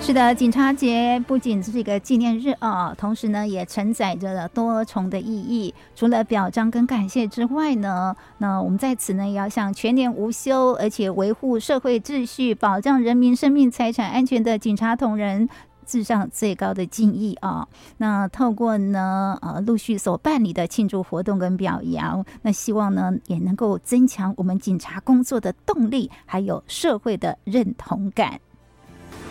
是的，警察节不仅是一个纪念日啊，同时呢也承载着多重的意义。除了表彰跟感谢之外呢，那我们在此呢也要向全年无休而且维护社会秩序、保障人民生命财产安全的警察同仁致上最高的敬意啊！那透过呢陆续所办理的庆祝活动跟表扬，那希望呢也能够增强我们警察工作的动力，还有社会的认同感。